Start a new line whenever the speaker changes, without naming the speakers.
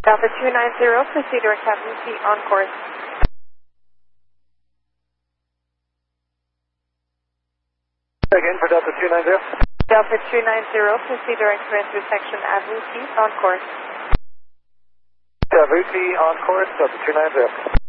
Delta 290, proceed direct Avenue T on course.
Again for Delta 290.
Delta 290, proceed direct to intersection Avenue T on course.
Avenue T on course, Delta 290.